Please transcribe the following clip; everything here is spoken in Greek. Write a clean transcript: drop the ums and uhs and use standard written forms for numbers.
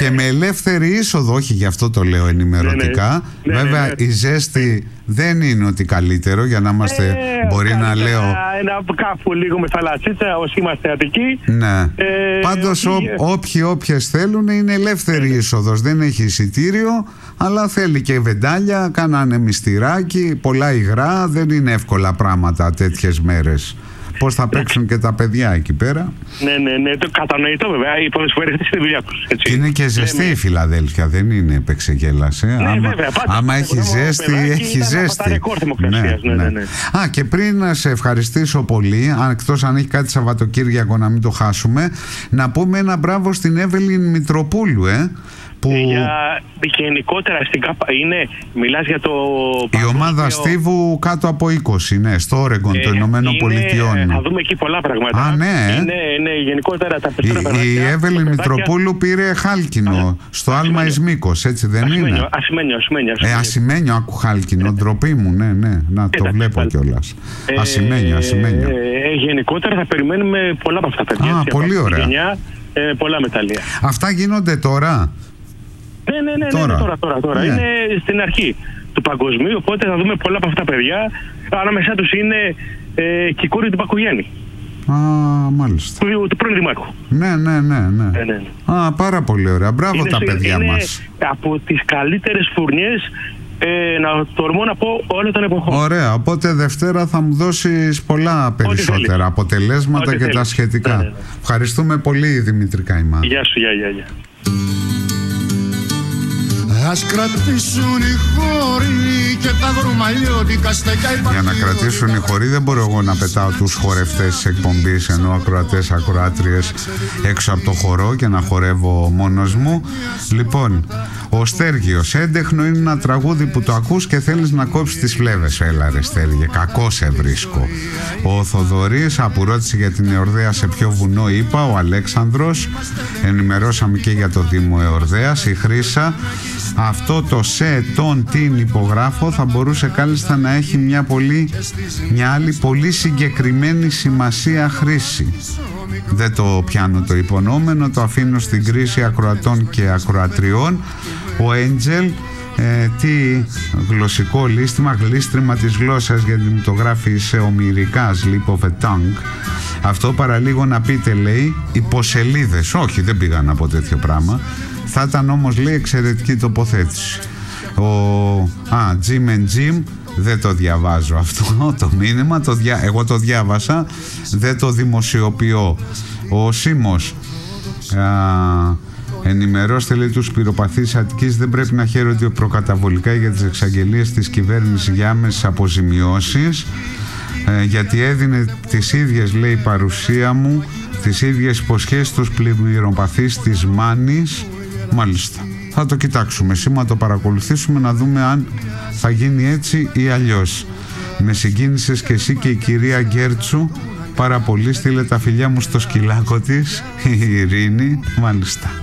Και με ελεύθερη είσοδο, όχι γι' αυτό το λέω ενημερωτικά. Βέβαια η ζέστη δεν είναι ότι καλύτερο, για να είμαστε, μπορεί να λέω... Κάπου λίγο με θαλασσίτσα, όσοι είμαστε Αττικοί. Ναι. Πάντως όποιες θέλουν, είναι ελεύθερη είσοδος, δεν έχει εισιτήριο, αλλά θέλει και βεντάλια, κάνανε μυστηράκι, πολλά υγρά, δεν είναι εύκολα πράγματα τέτοιες μέρες. Πώς θα παίξουν και τα παιδιά εκεί πέρα. Ναι, το κατανοητό βέβαια. Οι ποδοσφαιριστές είναι στη δουλειά τους. Και είναι και ζεστή η Φιλαδέλφια, δεν είναι επεξεγέλασε. Ναι, βέβαια. Άμα έχει ζέστη, έχει ζέστη. Ναι. Και πριν να σε ευχαριστήσω πολύ, εκτός αν έχει κάτι Σαββατοκύριακο να μην το χάσουμε, να πούμε ένα μπράβο στην Εύελιν Μητροπούλου, που... γενικότερα στην ΚΑΠΑ μιλάς για το... Η ομάδα Στίβου κάτω από 20, ναι, στο Όρεγκον των Ηνωμένων Πολιτειών. Θα δούμε εκεί πολλά πράγματα. Ναι, γενικότερα τα περισσότερα πράγματα. Η Εύελιν Μητροπούλου πήρε χάλκινο στο Άλμα Ισμίκος, έτσι δεν είναι? Ασημένιο, άκου χάλκινο, ντροπή μου, ναι, να το βλέπω κιόλας. Ασημένιο. Γενικότερα θα περιμένουμε πολλά από αυτά τα παιδιά. Πολύ ωραία. Πολλά μεταλλεία. Αυτά γίνονται τώρα? Ναι, τώρα. Είναι στην αρχή του παγκοσμίου, οπότε θα δούμε πολλά από αυτά τα παιδιά. Ανάμεσά τους είναι και η κόρη του Πακογιάννη. Μάλιστα. Του πρώην δημάρχου. Ναι. Πάρα πολύ ωραία. Μπράβο τα παιδιά μας. Από τις καλύτερες φουρνιές, να τολμώ να πω, όλων των εποχών. Ωραία, οπότε Δευτέρα θα μου δώσεις πολλά περισσότερα αποτελέσματα και τα σχετικά. Ναι. Ευχαριστούμε πολύ, Δημήτρη Καϊμά. Γεια σου, γεια. Ας κρατήσουν οι χώροι και τα δρομαλιώτικα στεκιά. Για να κρατήσουν οι χώροι δεν μπορώ εγώ να πετάω τους χορευτές της εκπομπής, ενώ ακροατές, ακροάτριες έξω από το χορό και να χορεύω μόνος μου. Λοιπόν, ο Στέργιος, έντεχνο είναι ένα τραγούδι που το ακούς και θέλεις να κόψεις τις φλέβες. Έλα ρε Στέργε, κακό σε βρίσκω. Ο Θοδωρής απουρώτησε για την Εορδαία σε ποιο βουνό, είπα. Ο Αλέξανδρος, ενημερώσαμε και για το Δήμο Εορδαίας. Η Χρύσα, αυτό το σε τον την υπογράφω θα μπορούσε κάλλιστα να έχει μια άλλη πολύ συγκεκριμένη σημασία χρήση. Δεν το πιάνω το υπονοούμενο, το αφήνω στην κρίση ακροατών και ακροατριών. Ο Έντζελ, τι γλωσσικό γλίστριμα της γλώσσας, γιατί μου το γράφει σε ομηρικά, slip of a tongue. Αυτό παραλίγο να πείτε, λέει, υποσελίδες. Όχι, δεν πήγα να πω τέτοιο πράγμα. Θα ήταν όμως, λέει, εξαιρετική τοποθέτηση. Jim and Jim, δεν το διαβάζω αυτό το μήνυμα, εγώ το διάβασα, δεν το δημοσιοποιώ. Ο Σίμος, ενημερώστε, λέει, τους πυροπαθείς Αττικής δεν πρέπει να χαίρονται προκαταβολικά για τις εξαγγελίες της κυβέρνησης για άμεσες αποζημιώσεις, γιατί έδινε τις ίδιες, λέει, παρουσία μου, τις ίδιες υποσχέσεις στους πυροπαθείς της Μάνης. Μάλιστα, θα το κοιτάξουμε σήμερα, το παρακολουθήσουμε, να δούμε αν θα γίνει έτσι ή αλλιώς. Με συγκίνησες και εσύ και η κυρία Γκέρτσου πάρα πολύ, στείλε τα φιλιά μου στο σκυλάκο της, η Ειρήνη. Μάλιστα.